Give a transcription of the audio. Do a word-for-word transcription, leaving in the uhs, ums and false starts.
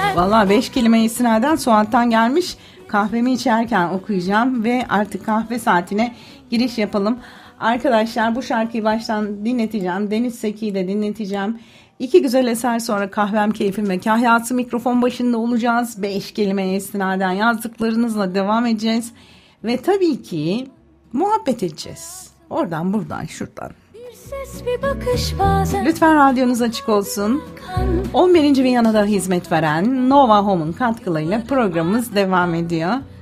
Valla beş kelime istinaden Suat'tan gelmiş. Kahvemi içerken okuyacağım ve artık kahve saatine giriş yapalım. Arkadaşlar bu şarkıyı baştan dinleteceğim. Deniz Seki'yi de dinleteceğim. İki güzel eser sonra kahvem, keyfim ve kahyası mikrofon başında olacağız. Beş kelimeye istinaden yazdıklarınızla devam edeceğiz. Ve tabii ki muhabbet edeceğiz. Oradan, buradan, şuradan. Bir ses, bir bakış bazen. Lütfen radyonuz açık olsun. on birinci Viyana'da hizmet veren Nova Home'un katkılarıyla programımız devam ediyor.